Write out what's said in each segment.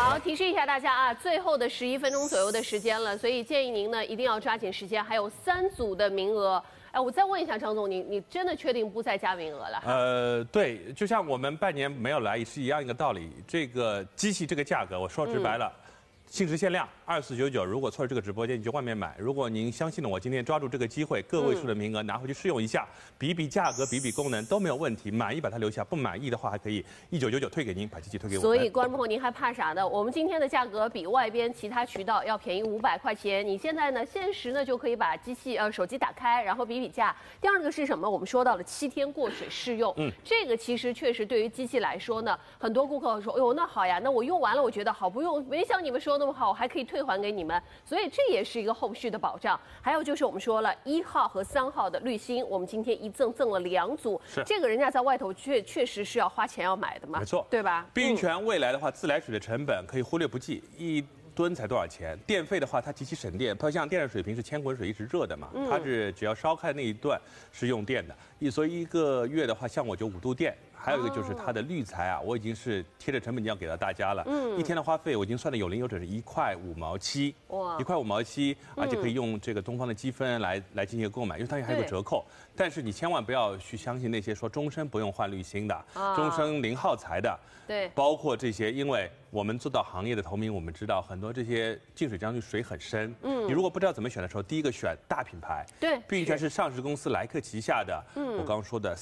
好，提示一下大家啊，最后的11分钟左右的时间了，所以建议您呢一定要抓紧时间，还有3组的名额。哎，我再问一下张总，你真的确定不再加名额了？ 对，就像我们半年没有来是一样一个道理。这个机器这个价格，我说直白了。限时限量2499，如果错了这个直播间，你就外面买。如果您相信了我，今天抓住这个机会，个位数的名额拿回去试用一下，比比价格，比比功能都没有问题。满意把它留下，不满意的话还可以1999退给您，把机器退给我们。 所以观众朋友，您还怕啥呢？我们今天的价格比外边其他渠道要便宜500块钱。你现在呢，限时呢就可以把手机打开，然后比比价。第二个是什么？我们说到了7天过水试用，这个其实确实对于机器来说呢，很多顾客说，哎呦，那好呀，那我用完了，我觉得好不用，没像你们说那么好，我还可以退还给你们，所以这也是一个后续的保障。还有就是我们说了1号和3号的滤芯，我们今天一赠了2组， 是这个人家在外头确实是要花钱要买的嘛， 没错， 对吧？ 碧云泉未来的话，自来水的成本可以忽略不计，1吨才多少钱？电费的话，它极其省电，不像电热水瓶是千滚水一直热的嘛，它是只要烧开那一段是用电的，所以1个月的话，像我就5度电。还有一个就是它的滤材啊，我已经是贴着成本价给到大家了。1天的花费我已经算的有零有整，是1块5毛7。哇，1块5毛7，而且可以用这个东方的积分来进行购买，因为它还有个折扣。但是你千万不要去相信那些说终身不用换滤芯的，终身零耗材的。对，包括这些，因为我们做到行业的头名，我们知道很多这些净水将军水很深。你如果不知道怎么选的时候，第一个选大品牌。对，碧云泉是上市公司莱克旗下的。我刚刚说的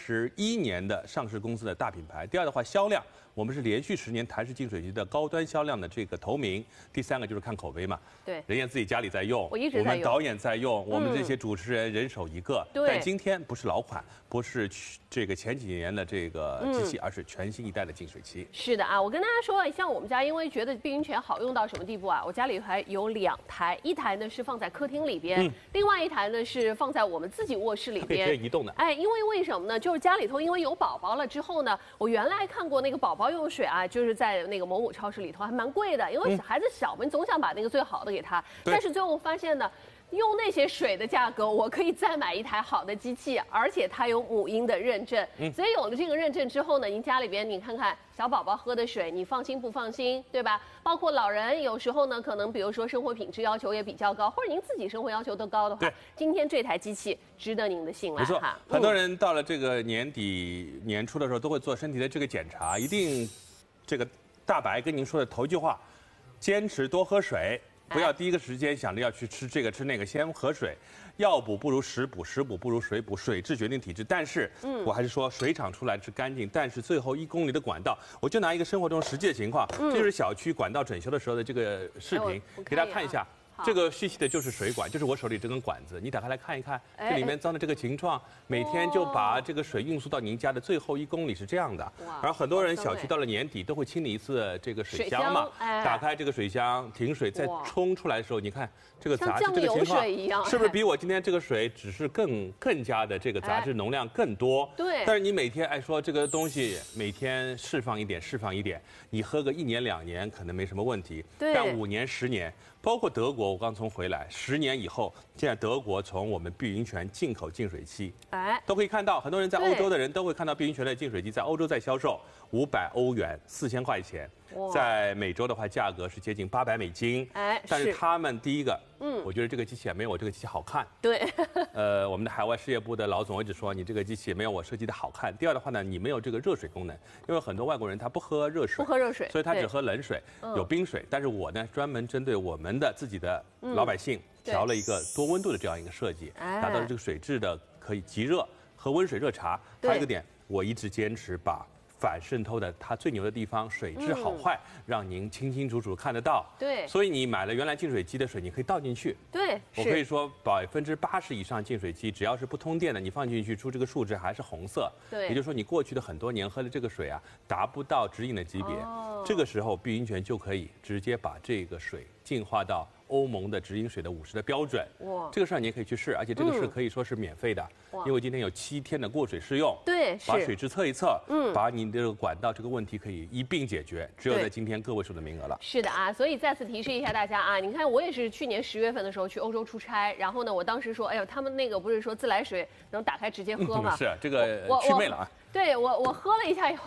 31年的上市公司的大品牌。第二的话，销量我们是连续10年台式净水机的高端销量的这个头名。第三个就是看口碑嘛。对，人家自己家里在用，我一直在用，我们导演在用，我们这些主持人人手一个。对，但今天不是老款，不是这个前几年的这个机器，而是全新一代的净水器。是的啊，我跟大家说，像我们家，因为觉得碧云泉好用到什么地步啊？我家里还有2台，一台呢是放在客厅里边，另外一台呢是放在我们自己卧室里边，可以直接移动的。哎，因为什么呢？就是家里头因为有宝宝了之后呢，我原来看过那个宝宝用水啊，就是在那个某超市里头还蛮贵的，因为孩子小嘛，你总想把那个最好的给他，但是最后发现呢。用那些水的价格，我可以再买一台好的机器，而且它有母婴的认证，所以有了这个认证之后呢，您家里边你看看小宝宝喝的水，你放心不放心，对吧？包括老人有时候呢，可能比如说生活品质要求也比较高，或者您自己生活要求都高的话，今天这台机器值得您的信赖。没错，很多人到了这个年底年初的时候，都会做身体的这个检查，一定这个大白跟您说的头一句话，坚持多喝水。不要第一个时间想着要去吃这个吃那个，先喝水。药补不如食补，食补不如水补，水质决定体质。但是，我还是说水厂出来是干净，但是最后1公里的管道，我就拿一个生活中实际的情况，这就是小区管道整修的时候的这个视频，给大家看一下。这个细细的就是水管，就是我手里这根管子，你打开来看一看，这里面脏的这个情况，每天就把这个水运输到您家的最后1公里是这样的。而很多人小区到了年底都会清理一次这个水箱嘛，打开这个水箱停水，再冲出来的时候，你看这个杂质这个情况，是不是比我今天这个水只是更加的这个杂质容量更多？对。但是你每天说这个东西每天释放一点，你喝个1年2年可能没什么问题，但5年10年。包括德国，我刚从回来，10年以后，现在德国从我们碧云泉进口净水器，都可以看到，很多人在欧洲的人都会看到碧云泉的净水机在欧洲在销售，500欧元，4000块钱，在美洲的话价格是接近800美金，但是他们第一个，我觉得这个机器也没有我这个机器好看，对，我们的海外事业部的老总一直说你这个机器没有我设计的好看。第二的话呢，你没有这个热水功能，因为很多外国人他不喝热水，所以他只喝冷水，有冰水，但是我呢专门针对我们的自己的老百姓调了一个多温度的这样一个设计，达到了这个水质的可以即热，喝温水热茶。还有一个点，我一直坚持把反渗透的它最牛的地方，水质好坏，让您清清楚楚看得到。对，所以你买了原来净水机的水，你可以倒进去。对，我可以说80%以上净水机只要是不通电的，你放进去出这个数值还是红色。对，也就是说你过去的很多年喝的这个水啊，达不到指引的级别。这个时候碧云泉就可以直接把这个水净化到欧盟的直饮水的50的标准。哇，这个事儿你也可以去试，而且这个是可以说是免费的，因为今天有7天的过水试用。对，把水质测一测，把你这个管道这个问题可以一并解决，只有在今天个位数的名额了。是的啊，所以再次提示一下大家啊，你看我也是去年10月份的时候去欧洲出差，然后呢，我当时说，哎呦，他们那个不是说自来水能打开直接喝吗？是这个祛魅了啊。对我喝了一下以后。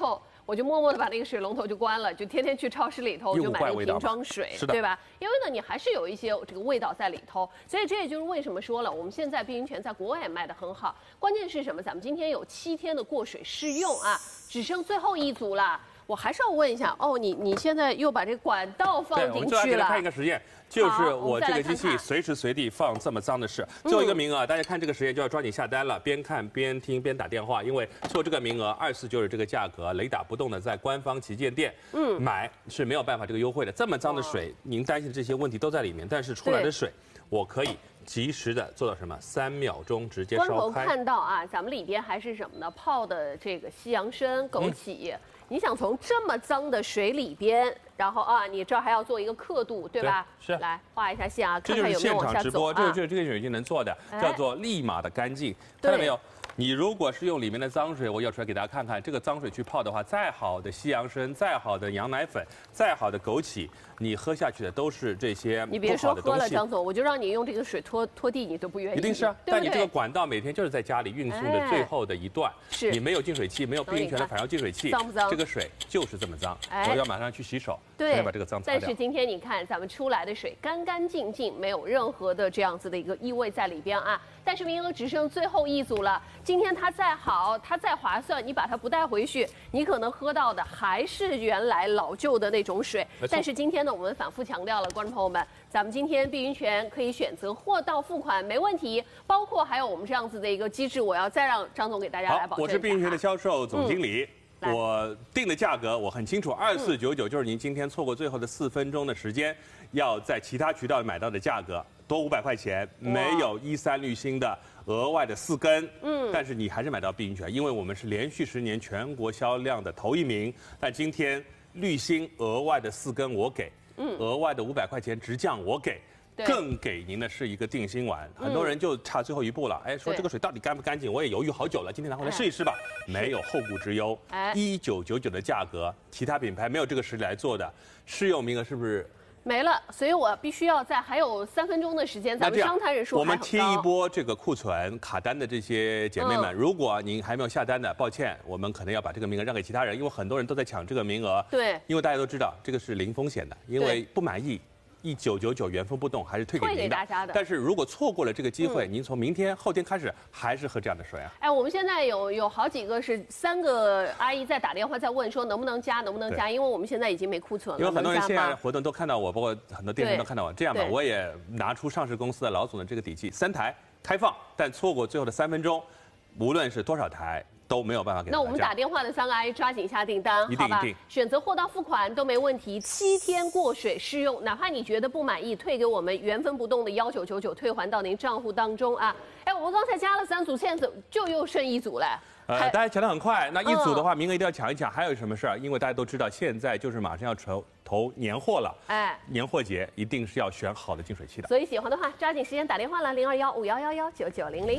我就默默的把那个水龙头就关了，就天天去超市里头就买那个瓶装水，对吧？因为呢，你还是有一些这个味道在里头，所以这也就是为什么说了，我们现在碧云泉在国外也卖得很好。关键是什么？咱们今天有7天的过水试用啊，只剩最后一组了。我还是要问一下哦，你现在又把这管道放进去了？ 我们最后给大家看一个实验，就是我这个机器随时随地放这么脏的事。最后一个名额，大家看这个实验就要抓紧下单了，边看边听边打电话，因为最后这个名额2499这个价格雷打不动的在官方旗舰店买是没有办法这个优惠的。这么脏的水，您担心的这些问题都在里面，但是出来的水我可以及时的做到什么？3秒钟直接烧开。 观众看到啊，咱们里边还是什么呢？泡的这个西洋参、枸杞。你想从这么脏的水里边，然后啊，你这儿还要做一个刻度，对吧？ 是。 来画一下线啊，看看有没有往下走。这就是现场直播，这个已经能做的，叫做立马的干净，看到没有？你如果是用里面的脏水，我舀出来给大家看看，这个脏水去泡的话，再好的西洋参，再好的羊奶粉，再好的枸杞，你喝下去的都是这些不好的东西。你别说喝了， 张总，我就让你用这个水拖地，你都不愿意。 一定是啊，但你这个管道每天就是在家里运送的最后的一段， 是你没有净水器，没有碧云泉的反绕净水器， 脏不脏？ 这个水就是这么脏，我要马上去洗手， 对， 把这个脏擦掉。 但是今天你看咱们出来的水干干净净，没有任何的这样子的一个异味在里边啊。但是名额只剩最后一组了，今天它再好，它再划算，你把它不带回去，你可能喝到的还是原来老旧的那种水。但是今天呢，我们反复强调了，观众朋友们，咱们今天碧云泉可以选择货到付款，没问题。包括还有我们这样子的一个机制，我要再让张总给大家来保证一下。 我是碧云泉的销售总经理。我定的价格我很清楚，2499就是您今天错过最后的4分钟的时间，要在其他渠道买到的价格多500块钱，没有13氯锌的额外的4根，但是你还是买到碧云泉，因为我们是连续10年全国销量的头1名，但今天氯锌额外的4根我给，额外的500块钱直降我给。更给您的是一个定心丸，很多人就差最后一步了，哎，说这个水到底干不干净？我也犹豫好久了，今天拿回来试一试吧，没有后顾之忧。1999的价格，其他品牌没有这个实力来做的，试用名额是不是没了？所以我必须要在还有3分钟的时间，咱们商谈人数还很高。 我们贴一波这个库存卡单的这些姐妹们，如果您还没有下单的，抱歉，我们可能要把这个名额让给其他人，因为很多人都在抢这个名额。 对， 因为大家都知道这个是零风险的，因为不满意。1999原封不动还是退给您的，但是如果错过了这个机会，您从明天、后天开始还是喝这样的水啊？ 哎，我们现在有好几个是3个阿姨在打电话在问说能不能加，因为我们现在已经没库存了。 因为很多人现在活动都看到我，包括很多电视都看到我。这样吧，我也拿出上市公司的老总的这个底气，3台开放，但错过最后的3分钟，无论是多少台。都没有办法给。 那我们打电话的3个阿姨抓紧下订单，好吧？选择货到付款都没问题，7天过水试用，哪怕你觉得不满意，退给我们原封不动的1999退还到您账户当中啊！哎，我们刚才加了3组，现在就又剩1组嘞。 大家抢得很快，那1组的话，名额一定要抢一抢。还有什么事儿？因为大家都知道，现在就是马上要投年货了，年货节一定是要选好的净水器的。 所以喜欢的话，抓紧时间打电话了，0215119900。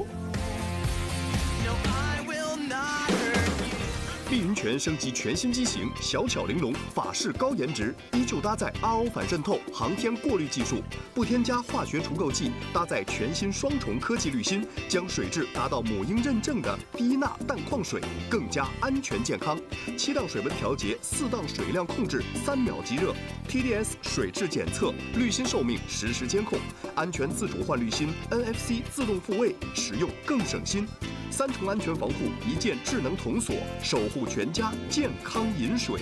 碧云泉升级全新机型，小巧玲珑，法式高颜值，依旧搭载 RO 反渗透、航天过滤技术，不添加化学除垢剂，搭载全新双重科技滤芯，将水质达到母婴认证的低钠淡矿水，更加安全健康。7档水温调节，4档水量控制，3秒即热 ，TDS 水质检测，滤芯寿命实时监控，安全自主换滤芯 ，NFC 自动复位，使用更省心。3重安全防护，一键智能童锁，守护全家健康饮水。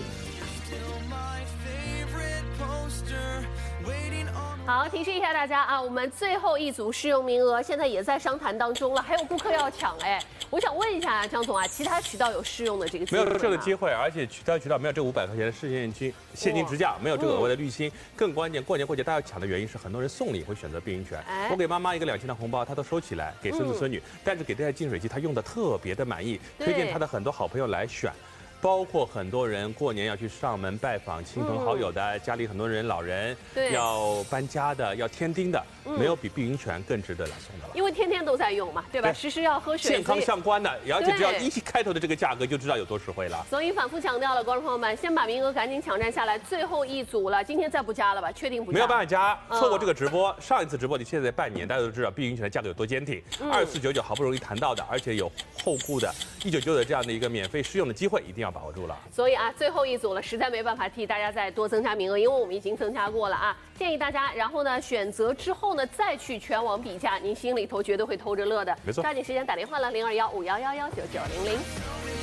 好，提示一下大家啊，我们最后1组试用名额现在也在商谈当中了，还有顾客要抢哎。我想问一下张总啊，其他渠道有试用的这个机会吗？ 没有这个机会，而且其他渠道没有这500块钱的现金支架，没有这个额外的滤芯。更关键，过年过节大家抢的原因是很多人送礼会选择碧云泉。我给妈妈一个2000的红包，她都收起来给孙子孙女，但是给这台净水器她用的特别的满意，推荐她的很多好朋友来选。包括很多人过年要去上门拜访亲朋好友的，家里很多人老人要搬家的，要添丁的，没有比碧云泉更值得来送的了。 因为天天都在用嘛，对吧？时时要喝水， 健康相关的，而且只要1开头的这个价格就知道有多实惠了。 所以反复强调了，观众朋友们，先把名额赶紧抢占下来，最后1组了，今天再不加了吧？确定不加？ 没有办法加，错过这个直播，上一次直播你现在半年，大家都知道碧云泉的价格有多坚挺，2499好不容易谈到的，而且有后顾的1999的这样的一个免费试用的机会，一定要把。 把握住了。 所以啊，最后一组了，实在没办法替大家再多增加名额，因为我们已经增加过了啊。建议大家，然后呢选择之后呢再去全网比价，您心里头绝对会偷着乐的。 没错， 抓紧时间打电话了，0215111990。